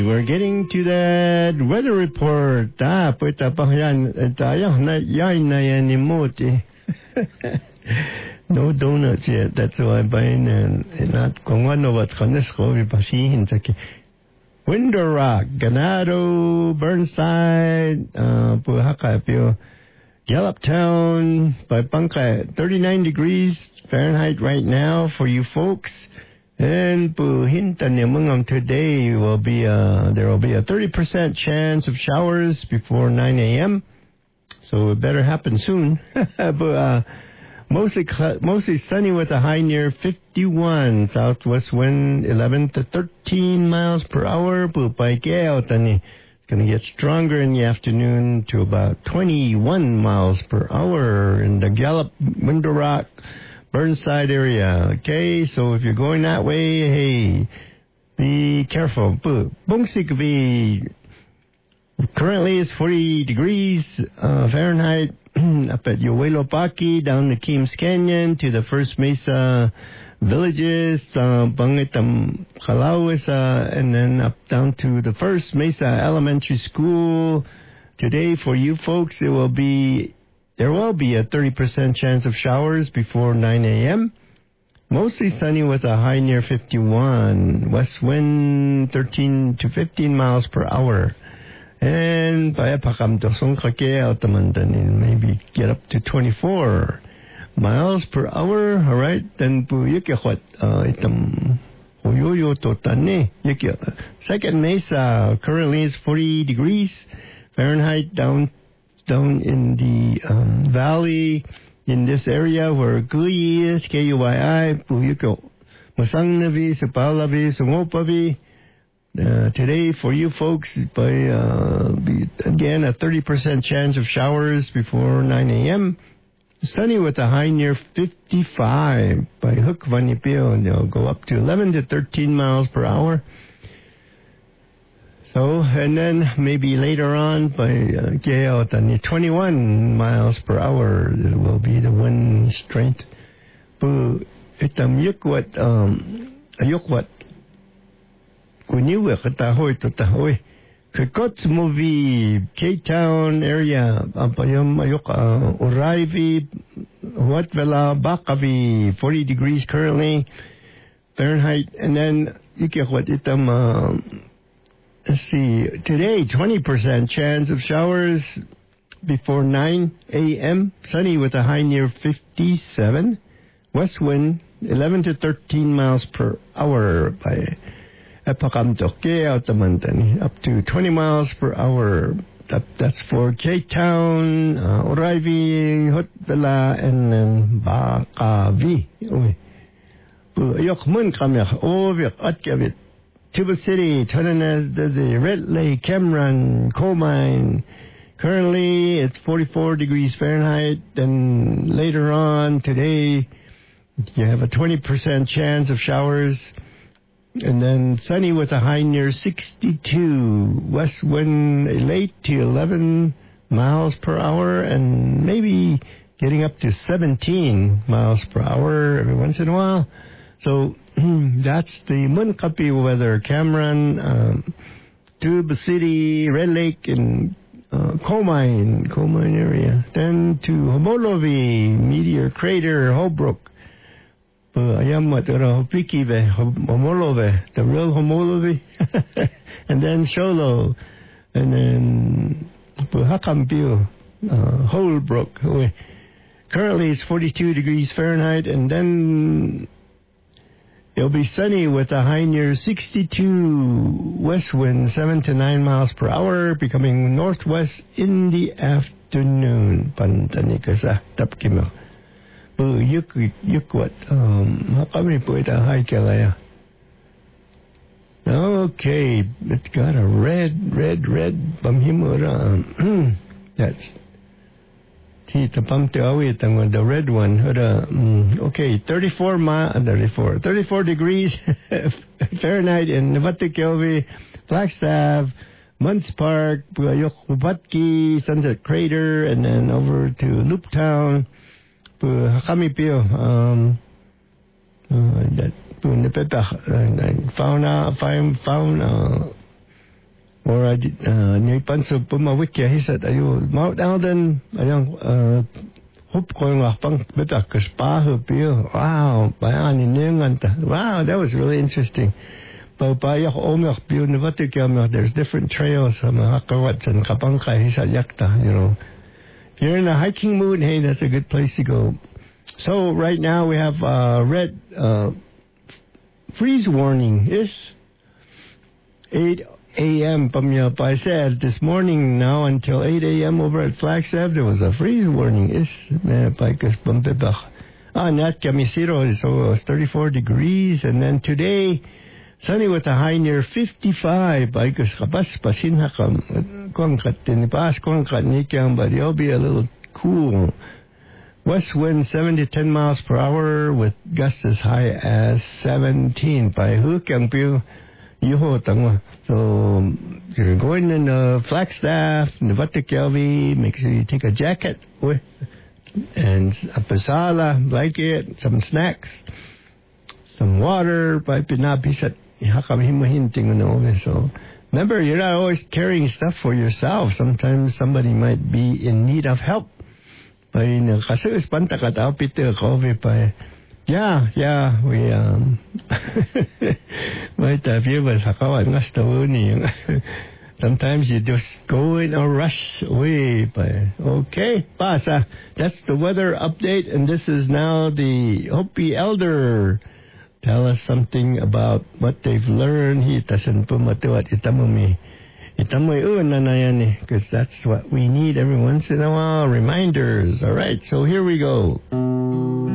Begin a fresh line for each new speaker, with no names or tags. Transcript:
We're getting to that weather report. Puta pa yan. Tayo na yan ni Moti. No donuts yet. That's why I'm buying not kung ano wat kanes ko vipasihin sa ki. Window Rock, Ganado, Burnside, Puhaka, Pio, Yellowtown, Paipangka, 39 degrees Fahrenheit right now for you folks. And Puhintanimungam today there will be a 30% chance of showers before 9 a.m. So it better happen soon. But mostly sunny with a high near 51. Southwest wind 11 to 13 miles per hour. It's going to get stronger in the afternoon to about 21 miles per hour in the Gallup, Window Rock, Burnside area. Okay, so if you're going that way, hey, be careful. Bungsik currently is 40 degrees Fahrenheit up at Yowelopaki, down the Keams Canyon to the First Mesa villages, Bangitam Kalawis, and then up down to the First Mesa Elementary School. Today for you folks, there will be a 30% chance of showers before 9 a.m. Mostly sunny with a high near 51. West wind 13 to 15 miles per hour. And maybe get up to 24 miles per hour. All right. Then Second Mesa currently is 40 degrees Fahrenheit down in the valley in this area where Gui is, KUYI, Puyuko, Masangnavi, Sapalavi, Sumopavi. Today for you folks, again, a 30% chance of showers before 9 a.m. Sunny with a high near 55 by Hukvanipio, and they'll go up to 11 to 13 miles per hour. So, and then maybe later on by Gale, 21 miles per hour will be the wind strength. Itam yukwat, kuniwa katahoy tatahoy. Kikots movie, K-Town area, Oraivi, Huatvela, Bakavi, 40 degrees currently, Fahrenheit, and then yukwat itam, let's see, today, 20% chance of showers before 9 a.m. Sunny with a high near 57. West wind, 11 to 13 miles per hour by Epakamtoke out the Mantani, up to 20 miles per hour. That's for K-Town, Oraivi, Hotvela, and then Bakavi. Yokmun Kamyak, Ovik, Atkavit. Tuba City, Tunanes, the Red Lake, Cameron, Coal Mine. Currently, it's 44 degrees Fahrenheit. Then later on today, you have a 20% chance of showers. And then sunny with a high near 62. West wind late to 11 miles per hour and maybe getting up to 17 miles per hour every once in a while. So that's the Munkapi weather. Cameron, Tuba City, Red Lake, and Coal Mine area. Then to Homolovi, Meteor Crater, Holbrook. Homolove, the real Homolovi. And then Sholo. And then Hakambio, Holbrook. Currently it's 42 degrees Fahrenheit, and then it'll be sunny with a high near 62. West wind 7 to 9 miles per hour, becoming northwest in the afternoon. Pantanikasa tapkimo. Yukwat. Hakamri po ita high kalaya. Okay, it's got a red bamhimura. That's the red one. Okay, 34 degrees Fahrenheit in Navatikilvi, Flagstaff, Muntz Park, Hubotki, Sunset Crater, and then over to Looptown, Hakamipio, that found or nipan sa pumawikya hisat ayo Mount Alden ayang hope ko nga pang betak kaspaho pio. Wow, bayani ninganta. Wow, that was really interesting. Papayak omek pio navatikya. There's different trails sa mga kawats and kapangka hisat yakta, you know. If you're in a hiking mood, hey, that's a good place to go. So right now we have red freeze warning. It's 8 a.m. I said this morning now until 8 a.m. over at Flagstaff there was a freeze warning. Nat Camisero, so it was 34 degrees, and then today sunny with a high near 55. But it'll be a little cool. West wind 7 to 10 miles per hour with gusts as high as 17. By Hukangpyu. So you're going in Flagstaff, Navatikyavi, make sure you take a jacket with and a pasala, blanket, some snacks, some water, so remember, you're not always carrying stuff for yourself. Sometimes somebody might be in need of help. Yeah, we might have you was sometimes you just go in a rush away. Okay, Pasa, that's the weather update, and this is now the Hopi Elder. Tell us something about what they've learned. Because that's what we need every once in a while, reminders. All right, so here we go.